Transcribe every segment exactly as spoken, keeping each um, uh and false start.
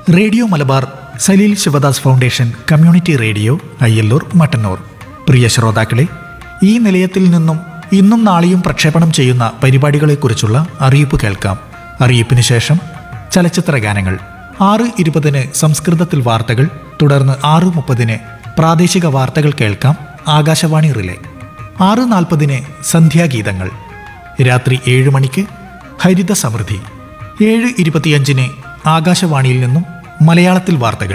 Radio Malabar Saleel Sivadas foundation community radio Ayyallur Mattannur. പ്രിയ ശ്രോതാക്കളെ, ഈ നിലയത്തിൽ നിന്നും ഇന്നും നാളെയും പ്രക്ഷേപണം ചെയ്യുന്ന പരിപാടികളെക്കുറിച്ചുള്ള അറിയിപ്പ് കേൾക്കാം. അറിയിപ്പിന് ശേഷം ചലച്ചിത്ര ഗാനങ്ങൾ. ആറ് ഇരുപതിന് സംസ്കൃതത്തിൽ വാർത്തകൾ, തുടർന്ന് ആറ് മുപ്പതിന് പ്രാദേശിക വാർത്തകൾ കേൾക്കാം. ആകാശവാണി റിലേ. ആറ് നാൽപ്പതിന് സന്ധ്യാഗീതങ്ങൾ. രാത്രി ഏഴ് മണിക്ക് ഹരിത സമൃദ്ധി. ഏഴ് ഇരുപത്തിയഞ്ചിന് ആകാശവാണിയിൽ നിന്നും മലയാളത്തിൽ വാർത്തകൾ.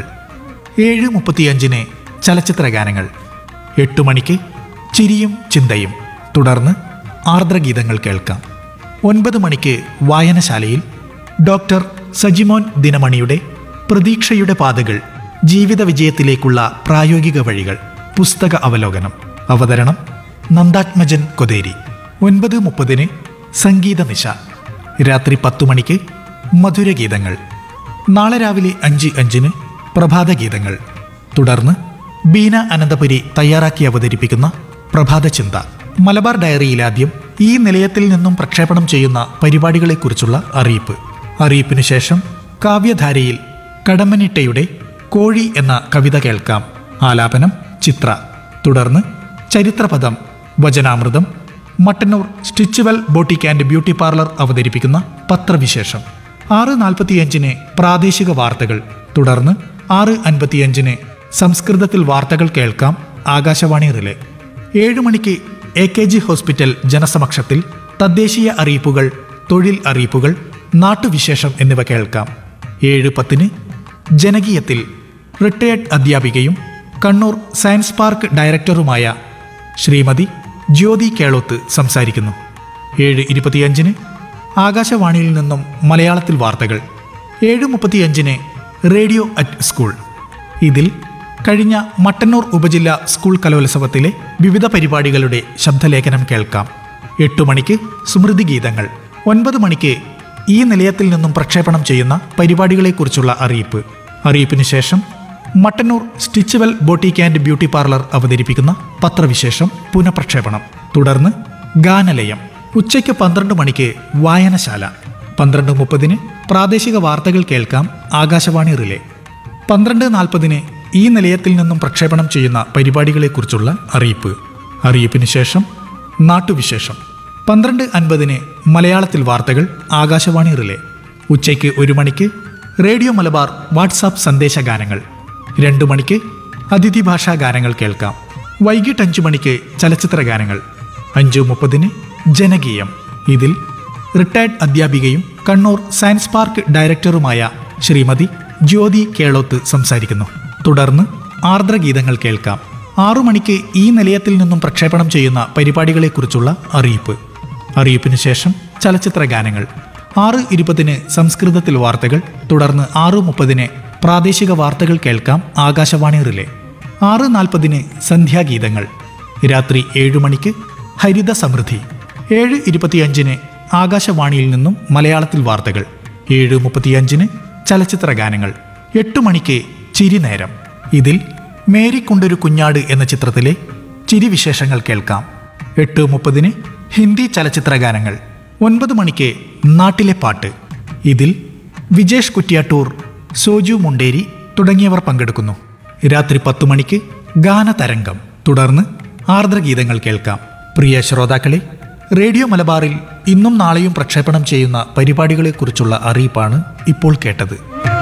ഏഴ് മുപ്പത്തിയഞ്ചിന് ചലച്ചിത്ര ഗാനങ്ങൾ. എട്ട് മണിക്ക് ചിരിയും ചിന്തയും, തുടർന്ന് ആർദ്രഗീതങ്ങൾ കേൾക്കാം. ഒൻപത് മണിക്ക് വായനശാലയിൽ ഡോക്ടർ സജിമോൻ ദിനമണിയുടെ പ്രതീക്ഷയുടെ പാതകൾ, ജീവിത വിജയത്തിലേക്കുള്ള പ്രായോഗിക വഴികൾ, പുസ്തക അവലോകനം. അവതരണം നന്ദാത്മജൻ കൊതേരി. ഒൻപത് മുപ്പതിന് സംഗീത നിശ. രാത്രി പത്തു മണിക്ക് മധുരഗീതങ്ങൾ. നാളെ രാവിലെ അഞ്ച് അഞ്ചിന് പ്രഭാതഗീതങ്ങൾ. തുടർന്ന് ബീന അനന്തപുരി തയ്യാറാക്കി അവതരിപ്പിക്കുന്ന പ്രഭാത ചിന്ത. മലബാർ ഡയറിയിലാദ്യം ഈ നിലയത്തിൽ നിന്നും പ്രക്ഷേപണം ചെയ്യുന്ന പരിപാടികളെക്കുറിച്ചുള്ള അറിയിപ്പ്. അറിയിപ്പിനു ശേഷം കാവ്യധാരയിൽ കടമ്മനിട്ടയുടെ കോഴി എന്ന കവിത കേൾക്കാം. ആലാപനം ചിത്ര. തുടർന്ന് ചരിത്രപദം, വചനാമൃതം, Mattannur സ്റ്റിച്ചുവൽ boutique and beauty parlour അവതരിപ്പിക്കുന്ന പത്രവിശേഷം. ആറ് നാൽപ്പത്തിയഞ്ചിന് പ്രാദേശിക വാർത്തകൾ. തുടർന്ന് ആറ് അൻപത്തിയഞ്ചിന് സംസ്കൃതത്തിൽ വാർത്തകൾ കേൾക്കാം. ആകാശവാണി റിലേ. ഏഴ് മണിക്ക് എ കെ ജി ഹോസ്പിറ്റൽ ജനസമക്ഷത്തിൽ തദ്ദേശീയ അറിയിപ്പുകൾ, തൊഴിൽ അറിയിപ്പുകൾ, നാട്ടുവിശേഷം എന്നിവ കേൾക്കാം. ഏഴ് പത്തിന് ജനകീയത്തിൽ റിട്ടയർഡ് അധ്യാപികയും കണ്ണൂർ സയൻസ് പാർക്ക് ഡയറക്ടറുമായ ശ്രീമതി ജ്യോതി കേളോത്ത് സംസാരിക്കുന്നു. ഏഴ് ഇരുപത്തിയഞ്ചിന് ആകാശവാണിയിൽ നിന്നും മലയാളത്തിൽ വാർത്തകൾ. ഏഴ് മുപ്പത്തിയഞ്ചിന് റേഡിയോ അറ്റ് സ്കൂൾ. ഇതിൽ കഴിഞ്ഞ മട്ടന്നൂർ ഉപജില്ലാ സ്കൂൾ കലോത്സവത്തിലെ വിവിധ പരിപാടികളുടെ ശബ്ദലേഖനം കേൾക്കാം. എട്ടു മണിക്ക് സ്മൃതി ഗീതങ്ങൾ. ഒൻപത് മണിക്ക് ഈ നിലയത്തിൽ നിന്നും പ്രക്ഷേപണം ചെയ്യുന്ന പരിപാടികളെക്കുറിച്ചുള്ള അറിയിപ്പ്. അറിയിപ്പിന് ശേഷം Mattannur സ്റ്റിച്ചുവൽ boutique and beauty parlour അവതരിപ്പിക്കുന്ന പത്രവിശേഷം പുനഃപ്രക്ഷേപണം. തുടർന്ന് ഗാനലയം. ഉച്ചയ്ക്ക് പന്ത്രണ്ട് മണിക്ക് വായനശാല. പന്ത്രണ്ട് മുപ്പതിന് പ്രാദേശിക വാർത്തകൾ കേൾക്കാം. ആകാശവാണി റിലേ. പന്ത്രണ്ട് നാൽപ്പതിന് ഈ നിലയത്തിൽ നിന്നും പ്രക്ഷേപണം ചെയ്യുന്ന പരിപാടികളെക്കുറിച്ചുള്ള അറിയിപ്പ്. അറിയിപ്പിന് ശേഷം നാട്ടുവിശേഷം. പന്ത്രണ്ട് അൻപതിന് മലയാളത്തിൽ വാർത്തകൾ. ആകാശവാണി റിലേ. ഉച്ചയ്ക്ക് ഒരു മണിക്ക് റേഡിയോ മലബാർ വാട്സാപ്പ് സന്ദേശ ഗാനങ്ങൾ. രണ്ടു മണിക്ക് അതിഥി ഭാഷാ ഗാനങ്ങൾ കേൾക്കാം. വൈകിട്ട് അഞ്ചു മണിക്ക് ചലച്ചിത്ര ഗാനങ്ങൾ. അഞ്ചു മുപ്പതിന് ജനകീയം. ഇതിൽ റിട്ടയർഡ് അധ്യാപികയും കണ്ണൂർ സയൻസ് പാർക്ക് ഡയറക്ടറുമായ ശ്രീമതി ജ്യോതി കേളോത്ത് സംസാരിക്കുന്നു. തുടർന്ന് ആർദ്രഗീതങ്ങൾ കേൾക്കാം. ആറു മണിക്ക് ഈ നിലയത്തിൽ നിന്നും പ്രക്ഷേപണം ചെയ്യുന്ന പരിപാടികളെക്കുറിച്ചുള്ള അറിയിപ്പ്. അറിയിപ്പിന് ശേഷം ചലച്ചിത്ര ഗാനങ്ങൾ. ആറ് ഇരുപതിന് സംസ്കൃതത്തിൽ വാർത്തകൾ. തുടർന്ന് ആറു മുപ്പതിന് പ്രാദേശിക വാർത്തകൾ കേൾക്കാം. ആകാശവാണി റിലേ. ആറ് നാൽപ്പതിന് സന്ധ്യാഗീതങ്ങൾ. രാത്രി ഏഴു മണിക്ക് ഹരിത സമൃദ്ധി. ഏഴ് ഇരുപത്തിയഞ്ചിന് ആകാശവാണിയിൽ നിന്നും മലയാളത്തിൽ വാർത്തകൾ. ഏഴ് മുപ്പത്തിയഞ്ചിന് ചലച്ചിത്ര ഗാനങ്ങൾ. എട്ടു മണിക്ക് ചിരിനേരം. ഇതിൽ മേരിക്കൊണ്ടൊരു കുഞ്ഞാട് എന്ന ചിത്രത്തിലെ ചിരിവിശേഷങ്ങൾ കേൾക്കാം. എട്ട് മുപ്പതിന് ഹിന്ദി ചലച്ചിത്ര ഗാനങ്ങൾ. ഒൻപത് മണിക്ക് നാട്ടിലെ പാട്ട്. ഇതിൽ വിജേഷ് കുറ്റ്യാട്ടൂർ, സോജു മുണ്ടേരി തുടങ്ങിയവർ പങ്കെടുക്കുന്നു. രാത്രി പത്തു മണിക്ക് ഗാനതരംഗം. തുടർന്ന് ആർദ്രഗീതങ്ങൾ കേൾക്കാം. പ്രിയ ശ്രോതാക്കളെ, റേഡിയോ മലബാറിൽ ഇന്നും നാളെയും പ്രക്ഷേപണം ചെയ്യുന്ന പരിപാടികളെക്കുറിച്ചുള്ള അറിയിപ്പാണ് ഇപ്പോൾ കേട്ടത്.